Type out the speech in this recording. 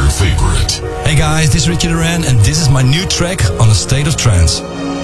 favorite. Hey guys, this is Richie Duran and this is my new track on A State of Trance.